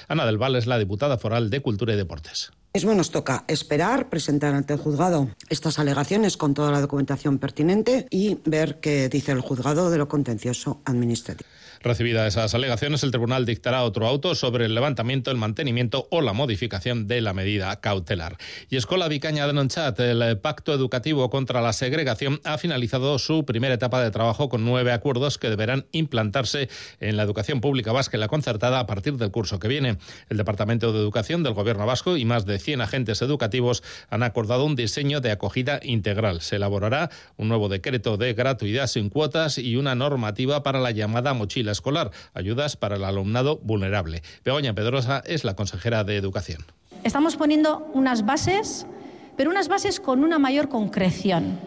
Ana del Val es la diputada foral de Cultura y Deportes. Mismo nos toca esperar, presentar ante el juzgado estas alegaciones con toda la documentación pertinente y ver qué dice el juzgado de lo contencioso administrativo. Recibidas esas alegaciones, el tribunal dictará otro auto sobre el levantamiento, el mantenimiento o la modificación de la medida cautelar. Y Escola Vicaña de Nonchat, el Pacto Educativo contra la Segregación, ha finalizado su primera etapa de trabajo con 9 acuerdos que deberán implantarse en la educación pública vasca y la concertada a partir del curso que viene. El Departamento de Educación del Gobierno vasco y más de 100 agentes educativos han acordado un diseño de acogida integral. Se elaborará un nuevo decreto de gratuidad sin cuotas y una normativa para la llamada mochila escolar, ayudas para el alumnado vulnerable. Begoña Pedrosa es la consejera de Educación. Estamos poniendo unas bases, pero unas bases con una mayor concreción,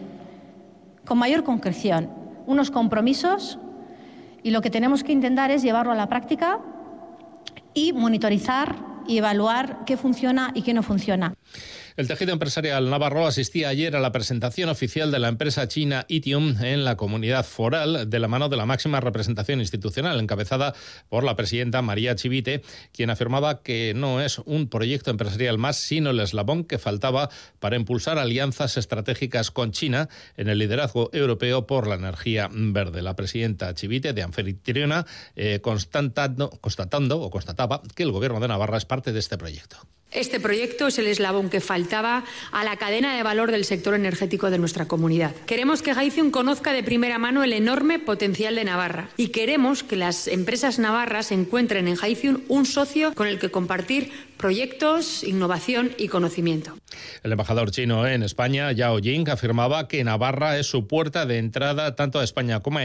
unos compromisos, y lo que tenemos que intentar es llevarlo a la práctica y monitorizar y evaluar qué funciona y qué no funciona. El tejido empresarial navarro asistía ayer a la presentación oficial de la empresa china Itium en la comunidad foral de la mano de la máxima representación institucional, encabezada por la presidenta María Chivite, quien afirmaba que no es un proyecto empresarial más, sino el eslabón que faltaba para impulsar alianzas estratégicas con China en el liderazgo europeo por la energía verde. La presidenta Chivite, de anfitriona, constataba que el gobierno de Navarra es parte de este proyecto. Este proyecto es el eslabón que faltaba a la cadena de valor del sector energético de nuestra comunidad. Queremos que Hyzon conozca de primera mano el enorme potencial de Navarra y queremos que las empresas navarras encuentren en Hyzon un socio con el que compartir proyectos, innovación y conocimiento. El embajador chino en España, Yao Ying, afirmaba que Navarra es su puerta de entrada tanto a España como a